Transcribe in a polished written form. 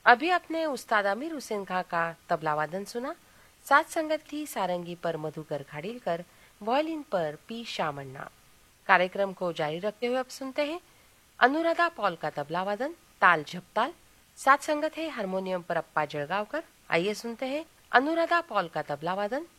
अभी आपने उस्ताद आमिर हुसैन खां का तबला वादन सुना। साथ संगत थी सारंगी पर मधुकर खाड़ीलकर, वायलिन पर पी शामण्णा। कार्यक्रम को जारी रखते हुए अब सुनते हैं अनुराधा पॉल का तबला वादन, ताल झपताल। साथ संगत है हारमोनियम पर अप्पा जळगावकर। आइए सुनते हैं अनुराधा पॉल का तबला वादन,